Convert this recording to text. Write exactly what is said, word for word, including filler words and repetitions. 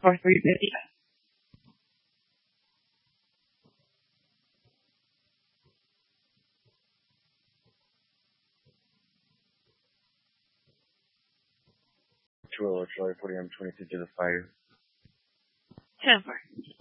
Or three fifty. Two Charlie forty M twenty-two to the fire. Ten four.